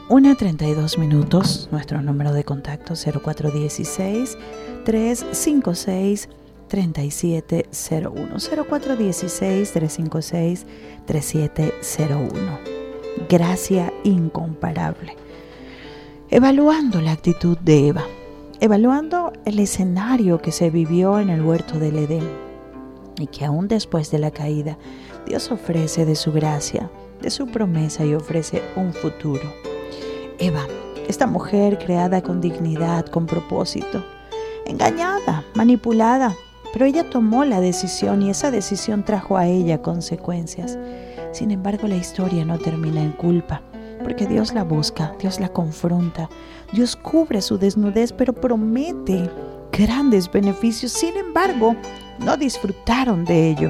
1:32, nuestro número de contacto 0416-356-3701, 0416-356-3701. Gracia incomparable. Evaluando la actitud de Eva, evaluando el escenario que se vivió en el huerto del Edén y que aún después de la caída, Dios ofrece de su gracia, de su promesa y ofrece un futuro. Eva, esta mujer creada con dignidad, con propósito, engañada, manipulada, pero ella tomó la decisión y esa decisión trajo a ella consecuencias. Sin embargo, la historia no termina en culpa, porque Dios la busca, Dios la confronta, Dios cubre su desnudez, pero promete grandes beneficios. Sin embargo, no disfrutaron de ello.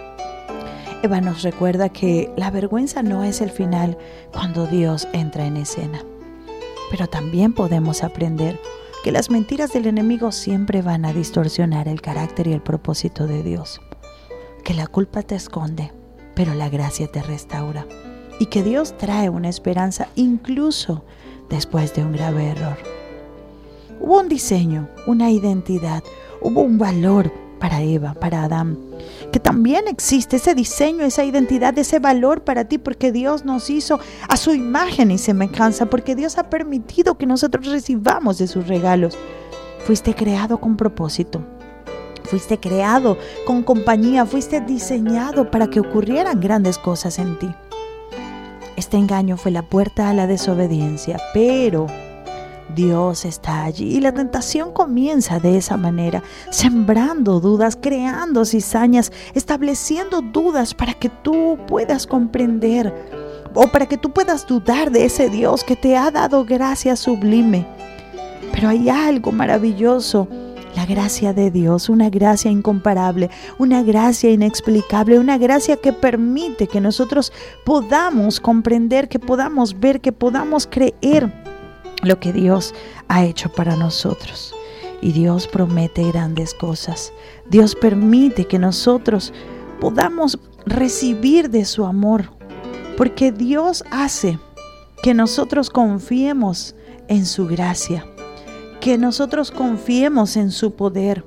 Eva nos recuerda que la vergüenza no es el final cuando Dios entra en escena. Pero también podemos aprender que las mentiras del enemigo siempre van a distorsionar el carácter y el propósito de Dios. Que la culpa te esconde, pero la gracia te restaura. Y que Dios trae una esperanza incluso después de un grave error. Hubo un diseño, una identidad, hubo un valor para Eva, para Adán, que también existe ese diseño, esa identidad, ese valor para ti, porque Dios nos hizo a su imagen y semejanza, porque Dios ha permitido que nosotros recibamos de sus regalos. Fuiste creado con propósito, fuiste creado con compañía, fuiste diseñado para que ocurrieran grandes cosas en ti. Este engaño fue la puerta a la desobediencia, pero Dios está allí y la tentación comienza de esa manera, sembrando dudas, creando cizañas, estableciendo dudas para que tú puedas comprender o para que tú puedas dudar de ese Dios que te ha dado gracia sublime. Pero hay algo maravilloso, la gracia de Dios, una gracia incomparable, una gracia inexplicable, una gracia que permite que nosotros podamos comprender, que podamos ver, que podamos creer lo que Dios ha hecho para nosotros. Y Dios promete grandes cosas. Dios permite que nosotros podamos recibir de su amor, porque Dios hace que nosotros confiemos en su gracia, que nosotros confiemos en su poder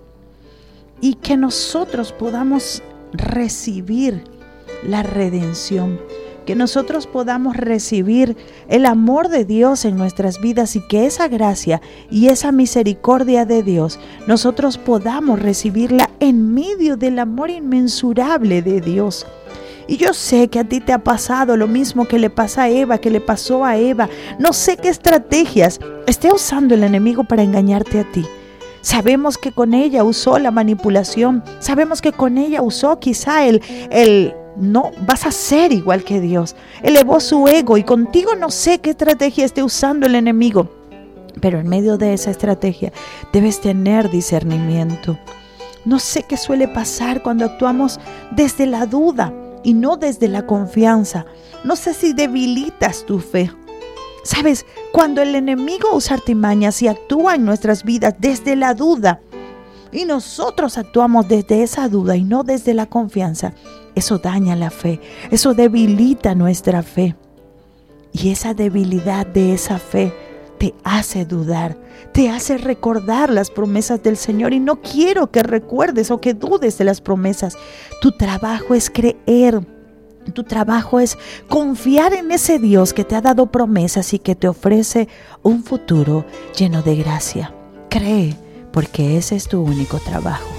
y que nosotros podamos recibir la redención, que nosotros podamos recibir el amor de Dios en nuestras vidas y que esa gracia y esa misericordia de Dios nosotros podamos recibirla en medio del amor inmensurable de Dios. Y yo sé que a ti te ha pasado lo mismo que le pasa a Eva, que le pasó a Eva. No sé qué estrategias esté usando el enemigo para engañarte a ti. Sabemos que con ella usó la manipulación. Sabemos que con ella usó quizá el no vas a ser igual que Dios. Elevó su ego y contigo no sé qué estrategia esté usando el enemigo. Pero en medio de esa estrategia debes tener discernimiento. No sé qué suele pasar cuando actuamos desde la duda y no desde la confianza. No sé si debilitas tu fe. Sabes, cuando el enemigo usa artimañas y actúa en nuestras vidas desde la duda y nosotros actuamos desde esa duda y no desde la confianza, eso daña la fe, eso debilita nuestra fe. Y esa debilidad de esa fe te hace dudar, te hace recordar las promesas del Señor. Y no quiero que recuerdes o que dudes de las promesas. Tu trabajo es creer. Tu trabajo es confiar en ese Dios que te ha dado promesas y que te ofrece un futuro lleno de gracia. Cree, porque ese es tu único trabajo.